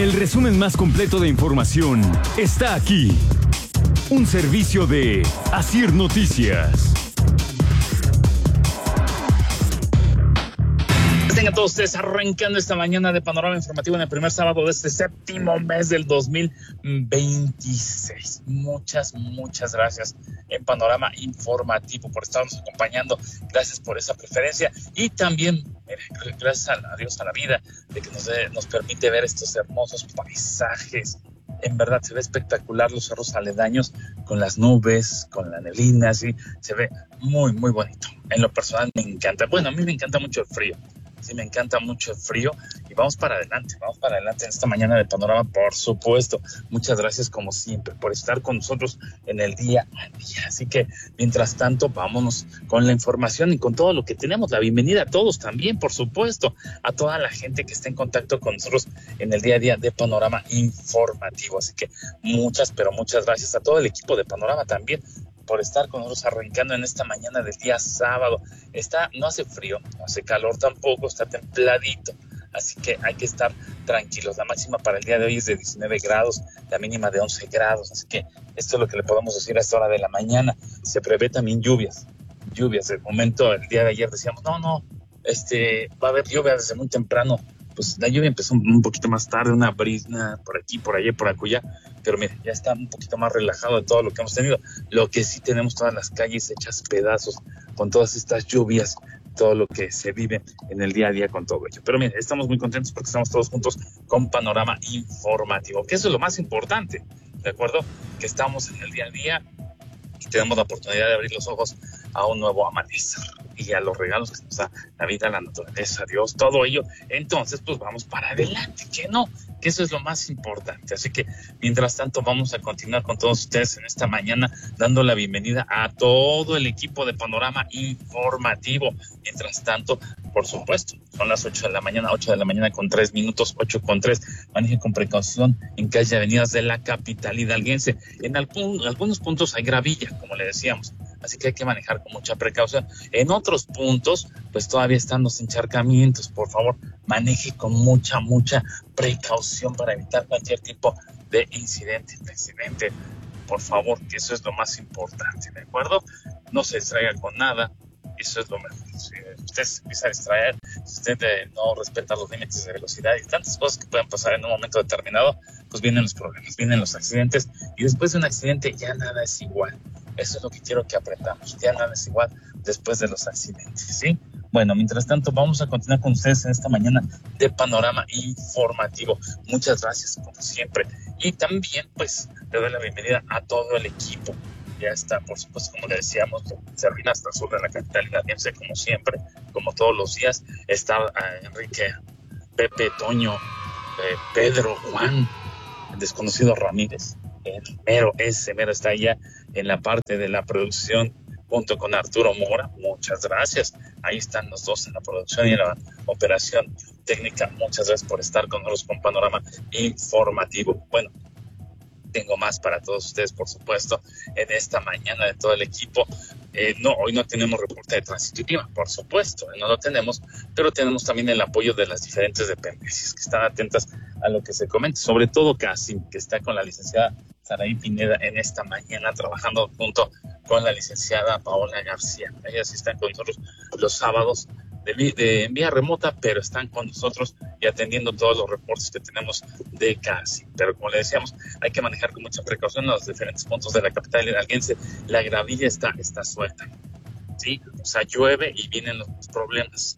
El resumen más completo de información está aquí. Un servicio de Asir Noticias. Tengan todos ustedes arrancando esta mañana de Panorama Informativo en el primer sábado de este séptimo mes del 2026. Muchas gracias en Panorama Informativo por estarnos acompañando. Gracias por esa preferencia y también gracias a Dios, a la vida, de que nos permite ver estos hermosos paisajes. En verdad se ve espectacular los cerros aledaños con las nubes, con la neblina, ¿sí? Se ve muy bonito. En lo personal me encanta. Bueno, a mí me encanta mucho el frío. Sí, me encanta mucho el frío y vamos para adelante en esta mañana de Panorama, por supuesto. Muchas gracias como siempre por estar con nosotros en el día a día. Así que mientras tanto vámonos con la información y con todo lo que tenemos. La bienvenida a todos también, por supuesto, a toda la gente que está en contacto con nosotros en el día a día de Panorama Informativo. Así que muchas gracias a todo el equipo de Panorama también por estar con nosotros arrancando en esta mañana del día sábado. No hace frío, no hace calor tampoco, está templadito, así que hay que estar tranquilos. La máxima para el día de hoy es de 19 grados, la mínima de 11 grados, así que esto es lo que le podemos decir a esta hora de la mañana. Se prevé también lluvias. De momento, el día de ayer decíamos, va a haber lluvia desde muy temprano. Pues la lluvia empezó un poquito más tarde, una brisna por aquí, por allá, por acullá, pero mire, ya está un poquito más relajado de todo lo que hemos tenido. Lo que sí tenemos todas las calles hechas pedazos con todas estas lluvias, todo lo que se vive en el día a día con todo ello. Pero mire, estamos muy contentos porque estamos todos juntos con Panorama Informativo, que eso es lo más importante, ¿de acuerdo? Que estamos en el día a día y tenemos la oportunidad de abrir los ojos a un nuevo amanecer y a los regalos que nos da la vida, la naturaleza, Dios, todo ello. Entonces, pues vamos para adelante, que eso es lo más importante. Así que, mientras tanto, vamos a continuar con todos ustedes en esta mañana, dando la bienvenida a todo el equipo de Panorama Informativo. Mientras tanto, por supuesto, son las 8 de la mañana con 3 minutos, 8:03. Manejen con precaución en calles y avenidas de la capital hidalguense. En algunos puntos hay gravilla, como le decíamos, así que hay que manejar con mucha precaución. En otros puntos, pues todavía están los encharcamientos. Por favor, maneje con mucha precaución para evitar cualquier tipo de incidente. Por favor, que eso es lo más importante, ¿de acuerdo? No se distraiga con nada, eso es lo mejor. Si usted se empieza a distraer, si usted no respeta los límites de velocidad y tantas cosas que pueden pasar en un momento determinado, pues vienen los problemas, vienen los accidentes, y después de un accidente ya nada es igual. Eso es lo que quiero que aprendamos. Ya nada es igual después de los accidentes, ¿sí? Bueno, mientras tanto, vamos a continuar con ustedes en esta mañana de Panorama Informativo. Muchas gracias, como siempre. Y también, pues, le doy la bienvenida a todo el equipo. Ya está, por supuesto, como le decíamos, Servina hasta el sur de la capital hidalguense, como siempre, como todos los días. Está Enrique, Pepe, Toño, Pedro, Juan, el desconocido Ramírez. El mero está allá en la parte de la producción junto con Arturo Mora. Muchas gracias. Ahí están los dos en la producción y en la operación técnica. Muchas gracias por estar con nosotros con Panorama Informativo. Bueno, tengo más para todos ustedes, por supuesto, en esta mañana de todo el equipo. Hoy no tenemos reporte de tránsito y clima, por supuesto, no lo tenemos, pero tenemos también el apoyo de las diferentes dependencias que están atentas a lo que se comenta, sobre todo Casim, que está con la licenciada Saraí Pineda en esta mañana, trabajando junto con la licenciada Paola García. Ellas sí están con nosotros los sábados en vía remota, pero están con nosotros y atendiendo todos los reportes que tenemos de Casim. Pero como le decíamos, hay que manejar con mucha precaución en los diferentes puntos de la capital hidalguense. La gravilla está suelta, ¿sí? O sea, llueve y vienen los problemas.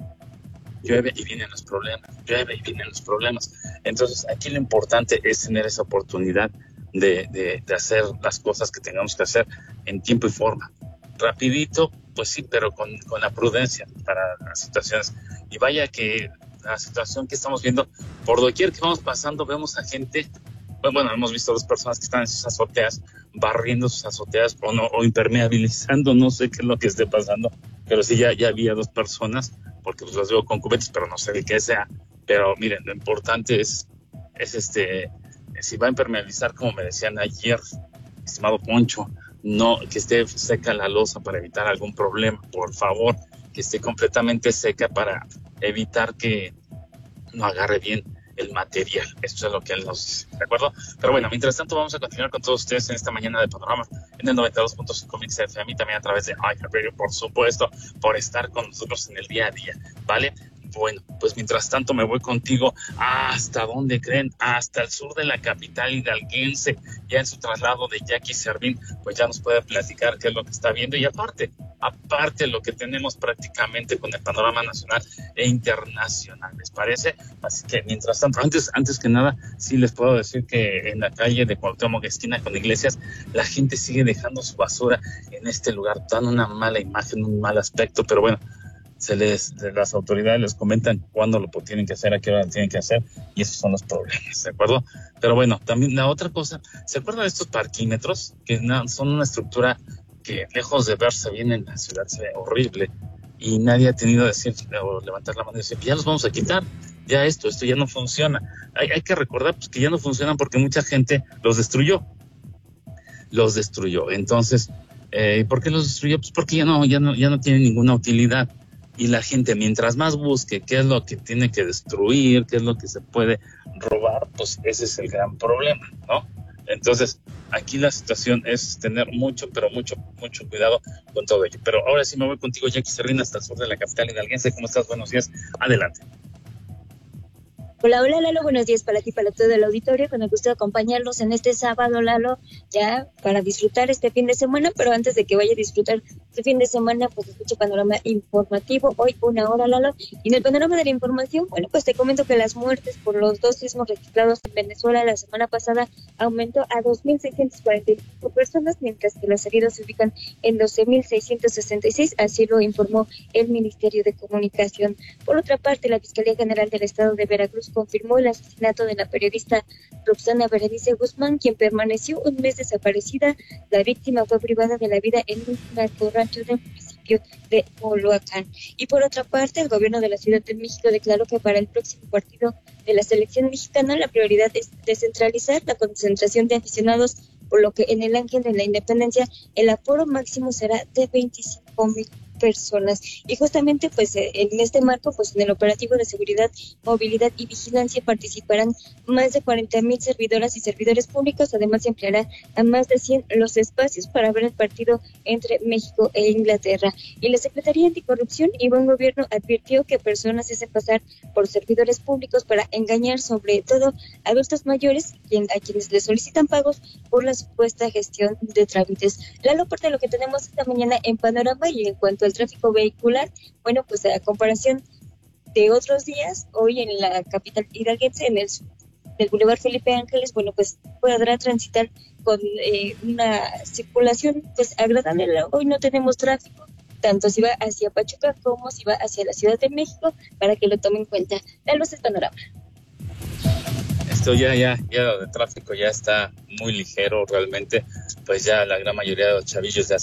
Entonces, aquí lo importante es tener esa oportunidad de hacer las cosas que tengamos que hacer en tiempo y forma. Rapidito, pues sí, pero con la prudencia para las situaciones. Y vaya que la situación que estamos viendo, por doquier que vamos pasando, vemos a gente, bueno, hemos visto dos personas que están en sus azoteas, barriendo sus azoteas o impermeabilizando, no sé qué es lo que esté pasando, pero sí ya había dos personas, porque pues las veo con cubetas, pero no sé de qué sea. Pero miren, lo importante es si va a impermeabilizar, como me decían ayer, estimado Poncho, no que esté seca la losa para evitar algún problema, por favor, que esté completamente seca para evitar que no agarre bien el material. Esto es lo que él nos dice, ¿de acuerdo? Pero bueno, mientras tanto vamos a continuar con todos ustedes en esta mañana de Panorama en el 92.5 Mix FM y también a través de iHeartRadio, por supuesto, por estar con nosotros en el día a día, ¿vale? Bueno, pues mientras tanto me voy contigo hasta donde creen, hasta el sur de la capital hidalguense, ya en su traslado de Jackie Servín, pues ya nos puede platicar qué es lo que está viendo y aparte lo que tenemos prácticamente con el panorama nacional e internacional, ¿les parece? Así que mientras tanto, antes que nada, sí les puedo decir que en la calle de Cuauhtémoc, esquina con Iglesias, la gente sigue dejando su basura en este lugar, dan una mala imagen, un mal aspecto, pero bueno, las autoridades les comentan cuándo lo tienen que hacer, a qué hora lo tienen que hacer, y esos son los problemas, ¿de acuerdo? Pero bueno, también la otra cosa, ¿se acuerdan de estos parquímetros? Que son una estructura que lejos de verse bien en la ciudad se ve horrible, y nadie ha tenido que decir o levantar la mano y decir, ya los vamos a quitar, ya esto ya no funciona. Hay que recordar pues, que ya no funcionan porque mucha gente los destruyó. Entonces, ¿por qué los destruyó? Pues porque ya no tienen ninguna utilidad. Y la gente, mientras más busque qué es lo que tiene que destruir, qué es lo que se puede robar, pues ese es el gran problema, ¿no? Entonces, aquí la situación es tener mucho cuidado con todo ello. Pero ahora sí me voy contigo, Jackie Servín, hasta el sur de la capital hidalguense. ¿Cómo estás? Buenos días. Adelante. Hola, Lalo, buenos días para ti, para todo el auditorio, con el gusto de acompañarlos en este sábado, Lalo, ya para disfrutar este fin de semana, pero antes de que vaya a disfrutar este fin de semana, pues escuche panorama informativo, hoy 1 hora, Lalo, y en el panorama de la información, bueno, pues te comento que las muertes por los 2 sismos registrados en Venezuela la semana pasada aumentó a 2.645 personas, mientras que los heridos se ubican en 12.666, así lo informó el Ministerio de Comunicación. Por otra parte, la Fiscalía General del Estado de Veracruz confirmó el asesinato de la periodista Roxana Berenice Guzmán, quien permaneció un mes desaparecida. La víctima fue privada de la vida en un narcorancho del municipio de Moloacán. Y por otra parte, el gobierno de la Ciudad de México declaró que para el próximo partido de la selección mexicana la prioridad es descentralizar la concentración de aficionados, por lo que en el Ángel de la Independencia el aforo máximo será de 25,000 personas. Y justamente pues en este marco, pues en el operativo de seguridad, movilidad y vigilancia participarán más de 40,000 servidoras y servidores públicos. Además se ampliará a más de 100 los espacios para ver el partido entre México e Inglaterra. Y la Secretaría Anticorrupción y Buen Gobierno advirtió que personas se hacen pasar por servidores públicos para engañar sobre todo a adultos mayores a quienes les solicitan pagos por la supuesta gestión de trámites. Lalo, parte de lo que tenemos esta mañana en Panorama. Y en cuanto al tráfico vehicular, bueno, pues a comparación de otros días, hoy en la capital hidalguense, en el Boulevard Felipe Ángeles, bueno, pues podrá transitar con una circulación pues agradable. Hoy no tenemos tráfico, tanto si va hacia Pachuca como si va hacia la Ciudad de México, para que lo tomen en cuenta. La luz es Panorama. Esto ya de tráfico ya está muy ligero realmente, pues ya la gran mayoría de los chavillos ya